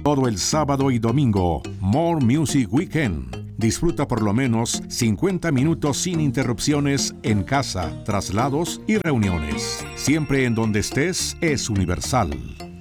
Todo el sábado y domingo, More Music Weekend. Disfruta por lo menos 50 minutos sin interrupciones en casa, traslados y reuniones. Siempre en donde estés es Universal.